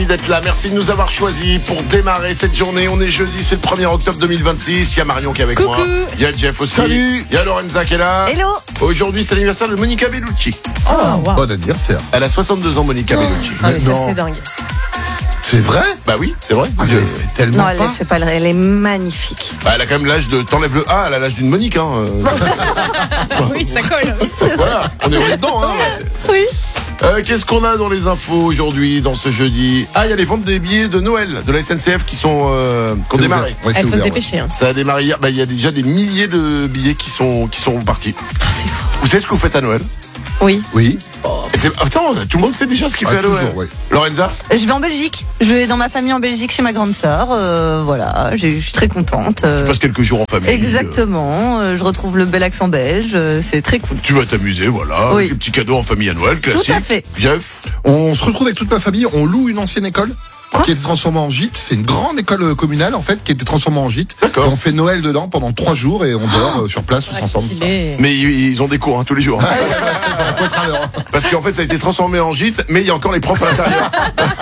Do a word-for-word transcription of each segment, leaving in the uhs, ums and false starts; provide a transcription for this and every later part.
D'être là, merci de nous avoir choisis pour démarrer cette journée. On est jeudi, c'est le premier octobre deux mille vingt-six. Il y a Marion qui est avec Coucou. moi. Il y a Jeff aussi. Salut. Il y a Lorenza qui est là. Hello. Aujourd'hui, c'est l'anniversaire de Monica Bellucci. Oh, wow. Bon anniversaire. Elle a soixante-deux ans, Monica Oh. Bellucci. Ah, mais ça, Non. c'est dingue. C'est vrai? Bah oui, c'est vrai. Ah, Je- elle fait tellement Non, elle pas. ne fait pas le elle est magnifique. Bah, elle a quand même l'âge de. T'enlèves le A, elle a l'âge d'une Monique. Hein. euh. Oui, ça colle. Voilà, on est on est dedans. Hein. C'est- Oui. Euh, Qu'est-ce qu'on a dans les infos aujourd'hui, dans ce jeudi? Ah, il y a les ventes des billets de Noël de la S N C F qui sont euh, qui ont C'est démarré. ouvert. Ouais, c'est Il faut se ouvert, ouais. dépêcher. Hein. Ça a démarré hier. Bah, il y a déjà des milliers de billets qui sont qui sont partis. C'est fou. Vous savez ce que vous faites à Noël? Oui. Oui. Et c'est- Attends, tout le monde sait déjà ce qu'il Ah, fait à Noël. toujours, oui. Lorenza? Je vais en Belgique. Je vais dans ma famille en Belgique chez ma grande sœur. Euh, voilà, j'ai- je suis très contente. Euh, Tu passes quelques jours en famille. exactement. Euh, je retrouve le bel accent belge. Euh, c'est très cool. Euh, Tu vas t'amuser, voilà. Oui. Des petits cadeaux en famille à Noël, classique. Tout à fait. Jeff? On se retrouve avec toute ma famille, on loue une ancienne école. Quoi Qui a été transformée en gîte. C'est une grande école euh, communale en fait qui a été transformée en gîte. D'accord. Et on fait Noël dedans pendant trois jours et on dort euh, sur place tous Ah, ensemble. ça. stylé. Mais ils ils ont des cours hein, tous les jours. Ouais, ouais, ouais, c'est- faut être à l'heure. Parce qu'en fait, ça a été transformé en gîte, mais il y a encore les profs à l'intérieur.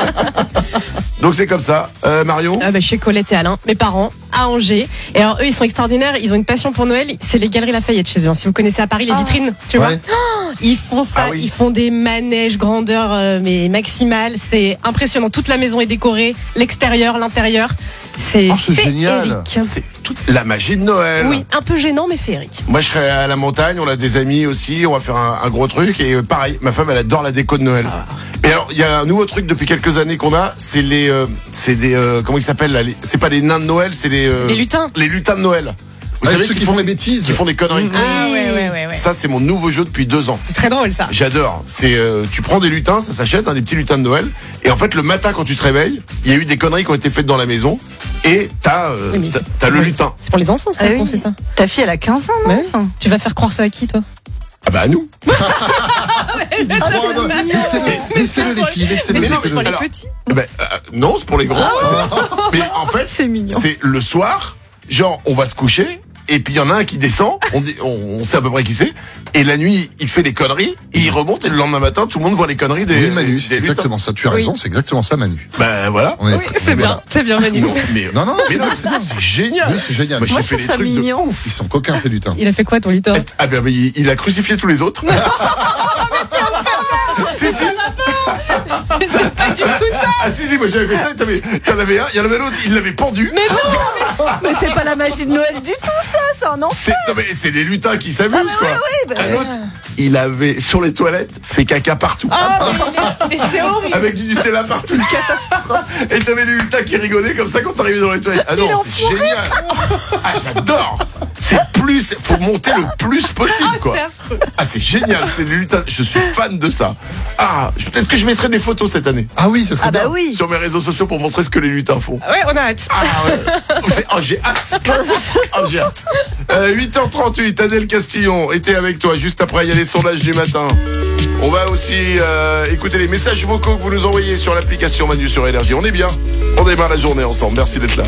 Donc c'est comme ça. Euh, Marion? Ah bah, chez Colette et Alain, mes parents, à Angers. Et alors, eux, ils sont extraordinaires. Ils ont une passion pour Noël. C'est les Galeries Lafayette chez eux. hein. Si vous connaissez à Paris, les Ah. vitrines, tu Ouais. vois. Ils font ça. Ah oui. Ils font des manèges grandeur, euh, mais maximale. C'est impressionnant. Toute la maison est décorée. L'extérieur, l'intérieur. C'est Oh, c'est féerique. génial. C'est toute la magie de Noël. Oui, un peu gênant, mais féerique. Moi, je serai à la montagne, on a des amis aussi, on va faire un, un gros truc. Et euh, pareil, ma femme, elle adore la déco de Noël. Et alors, il y a un nouveau truc depuis quelques années qu'on a, c'est les, euh, c'est des, euh, comment ils s'appellent là les- C'est pas les nains de Noël, c'est les, euh, Les lutins. les lutins de Noël. Vous Ouais, savez ceux qui font des bêtises. qui font des conneries. Ah ouais, ouais, ouais, ouais. Ça, c'est mon nouveau jeu depuis deux ans. C'est très drôle, ça. J'adore. C'est, euh, tu prends des lutins, ça s'achète, hein, des petits lutins de Noël. Et en fait, le matin, quand tu te réveilles, il y a eu des conneries qui ont été faites dans la maison. Et t'as, euh, Oui, mais t'as, c'est- t'as le c'est- lutin. C'est pour les enfants, ça, Ah qu'on oui. fait ça. Ta fille, elle a quinze ans, non Ouais. Enfin, Tu vas faire croire ça à qui, toi? Ah bah à nous. Oh, non, Laissez-le, laissez-le les filles, laissez-le, Mais non, laissez-le. pour les Alors, petits. Eh ben, euh, non, c'est pour les grands. C'est- Mais en fait, C'est mignon. c'est le soir, genre on va se coucher, et puis il y en a un qui descend, on, dit- on, on sait à peu près qui c'est, et la nuit il fait des conneries, et il remonte, et le lendemain matin tout le monde voit les conneries des. Oui, Manu, des c'est lutins. exactement ça. Tu as raison, c'est exactement ça, Manu. Ben voilà. On est Oui, très- c'est bien. voilà. C'est bien, Manu. Non, mais, Non, non, mais c'est non, bien, c'est bien. c'est génial. Oui, c'est génial. Moi, j'ai Moi, fait je des trouve ça trucs de mignon. ouf. Ils sont coquins, ces lutins. Il a fait quoi, ton lutin? Ah ben mais il, il a crucifié tous les autres. Si, si. C'est pas du tout ça. Ah si si, moi j'avais fait ça. T'en avais, t'en avais un, il y en avait l'autre, il l'avait pendu. Mais non. Mais c'est pas la magie de Noël du tout, ça. C'est un enfer. C'est, non mais c'est des lutins qui s'amusent quoi. Oui, bah, Un autre, il avait sur les toilettes fait caca partout. Ah, mais, mais c'est horrible. Avec du Nutella partout. Et t'avais les lutins qui rigolaient comme ça quand t'arrivais dans les toilettes. Ah non, c'est génial. Ah j'adore. C'est plus, faut monter le plus possible quoi. C'est affreux. Ah c'est génial, c'est les lutins. Je suis fan de ça. Ah, je- peut-être que je mettrai des photos cette année Ah oui, ça serait Ah bah bien. oui. sur mes réseaux sociaux pour montrer ce que les lutins font. Ouais, on a hâte. Ah ouais. C'est- oh, j'ai hâte. Oh, j'ai hâte. Euh, huit heures trente-huit, Adèle Castillon était avec toi. Juste après, il y a les sondages du matin. On va aussi euh, écouter les messages vocaux que vous nous envoyez sur l'application Manu sur Énergie. On est bien. On démarre la journée ensemble. Merci d'être là.